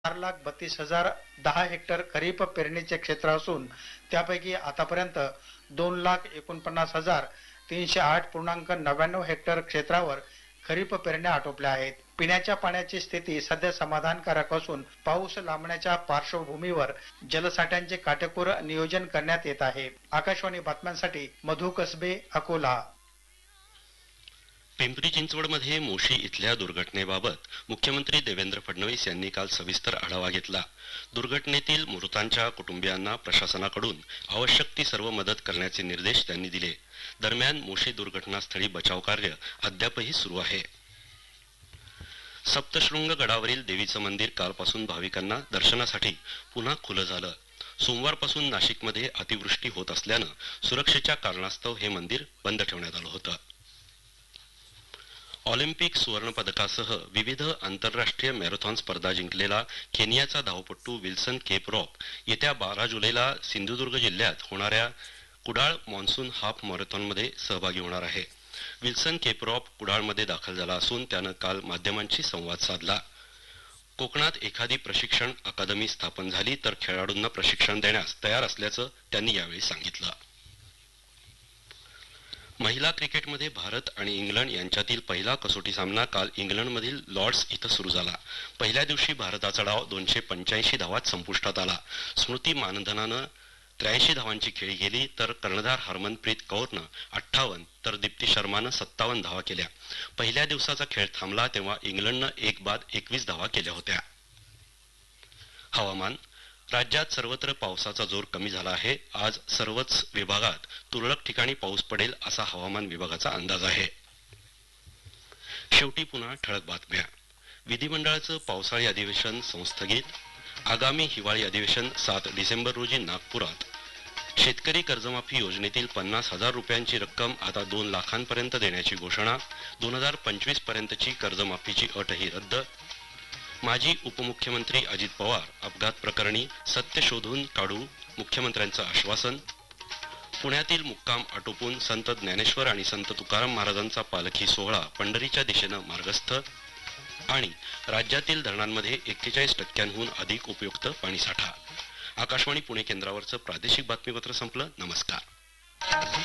4,32,010 hectare खरीप पेरणीचे क्षेत्र असून त्यापैकी आतापर्यंत 2,49,308.99 हेक्टर क्षेत्रावर खरीप पेरण्या आटोपल्या आहेत. पिण्याच्या पाण्याची स्थिती सध्या समाधानकारक असून पाऊस लांबण्याच्या पार्श्वभूमीवर जलसाठ्यांचे काटेकोर नियोजन करण्यात येत आहे. आकाशवाणी बातम्यांसाठी मधु कसबे, अकोला. पिंपरी चिंचवडमध्ये मोशी इथल्या दुर्घटनेबाबत मुख्यमंत्री देवेंद्र फडणवीस यांनी काल सविस्तर आढावा घेतला. दुर्घटनेतील मृतांच्या कुटुंबियांना प्रशासनाकडून आवश्यक ती सर्व मदत करण्याचे निर्देश त्यांनी दिले. दरम्यान मोशी दुर्घटनास्थळी बचाव कार्य अद्यापही सुरू आहे. सप्तशृंग गडावरील देवीचं मंदिर कालपासून भाविकांना दर्शनासाठी पुन्हा खुलं झालं. सोमवारपासून नाशिकमध्ये अतिवृष्टी होत असल्यानं सुरक्षेच्या कारणास्तव हे मंदिर बंद ठेवण्यात आलं होतं. ऑलिम्पिक सुवर्णपदकासह विविध आंतरराष्ट्रीय मॅरेथॉन स्पर्धा जिंकलेला केनियाचा धावपटू विल्सन केपरॉप येत्या 12 जुलैला सिंधुदुर्ग जिल्ह्यात होणाऱ्या कुडाळ मॉन्सून हाफ मॅरेथॉनमध्ये सहभागी होणार आहे. विल्सन केपरॉप कुडाळमध्ये दाखल झाला असून त्यानं काल माध्यमांशी संवाद साधला. कोकणात एखादी प्रशिक्षण अकादमी स्थापन झाली तर खेळाडूंना प्रशिक्षण देण्यास तयार असल्याचं त्यांनी यावेळी सांगितलं. महिला क्रिकेटमध्ये भारत आणि इंग्लंड यांच्यातील पहिला कसोटी सामना काल इंग्लंडमधील लॉर्ड्स इथं सुरू झाला. पहिल्या दिवशी भारताचा डाव 285 धावात संपुष्टात आला. स्मृती मानधनानं 83 धावांची खेळी केली तर कर्णधार हरमनप्रीत कौरनं 58 तर दीप्ती शर्मानं 57 धावा केल्या. पहिल्या दिवसाचा खेळ थांबला तेव्हा इंग्लंडनं 1 बाद 21 धावा केल्या होत्या. हवामान. राज्यात सर्वत्र पावसाचा जोर कमी झाला आहे. आज सर्वच विभागात तुरळक ठिकाणी पाऊस पडेल असा हवामान विभागाचा अंदाज आहे. शेवटी पुन्हा ठळक बातम्या. विधिमंडळाचं पावसाळी अधिवेशन संस्थगित. आगामी हिवाळी अधिवेशन 7 डिसेंबर रोजी नागपुरात. शेतकरी कर्जमाफी योजनेतील 50,000 रुपयांची रक्कम आता 2 लाखांपर्यंत देण्याची घोषणा. 2025 पर्यंतची कर्जमाफीची अटही रद्द. माजी उपमुख्यमंत्री अजित पवार अपघात प्रकरणी सत्य शोधून काढू, मुख्यमंत्र्यांचं आश्वासन. पुण्यातील मुक्काम आटोपून संत ज्ञानेश्वर आणि संत तुकाराम महाराजांचा पालखी सोहळा पंढरीच्या दिशेनं मार्गस्थ. आणि राज्यातील धरणांमध्ये 41% अधिक उपयुक्त पाणीसाठा. आकाशवाणी पुणे केंद्रावरचं प्रादेशिक बातमीपत्र संपलं. नमस्कार.